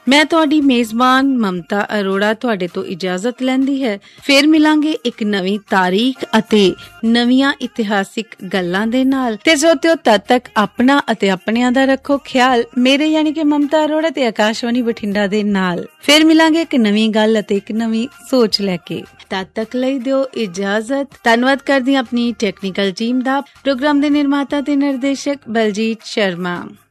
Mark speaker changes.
Speaker 1: ਮੈਂ ਤੁਹਾਡੀ ਮੇਜ਼ਬਾਨ ਮਮਤਾ ਅਰੋੜਾ ਤੁਹਾਡੇ ਤੋਂ ਇਜਾਜ਼ਤ ਲੈਂਦੀ ਹੈ। ਫਿਰ ਮਿਲਾਂਗੇ ਇੱਕ ਨਵੀਂ ਤਾਰੀਖ ਅਤੇ ਨਵੀਆਂ ਇਤਿਹਾਸਿਕ ਗੱਲਾਂ ਦੇ ਨਾਲ। ਤੇ ਸੋਤਿਓ, ਤਦ ਤੱਕ ਆਪਣਾ ਅਤੇ ਆਪਣਿਆਂ ਦਾ ਰੱਖੋ ਖਿਆਲ। ਮੇਰੇ ਯਾਨੀ ਕਿ ਮਮਤਾ ਅਰੋੜਾ ਤੇ ਆਕਾਸ਼ਵਾਣੀ ਬਠਿੰਡਾ ਦੇ ਨਾਲ ਫਿਰ ਮਿਲਾਂਗੇ ਇੱਕ ਨਵੀਂ ਗੱਲ ਅਤੇ ਇੱਕ ਨਵੀਂ ਸੋਚ ਲੈ ਕੇ। ਤਦ ਤੱਕ ਲਈ ਦਿਓ ਇਜਾਜ਼ਤ। ਧੰਨਵਾਦ ਕਰਦੀ ਆਪਣੀ ਟੈਕਨੀਕਲ ਟੀਮ ਦਾ, ਪ੍ਰੋਗਰਾਮ ਦੇ ਨਿਰਮਾਤਾ ਤੇ ਨਿਰਦੇਸ਼ਕ ਬਲਜੀਤ ਸ਼ਰਮਾ।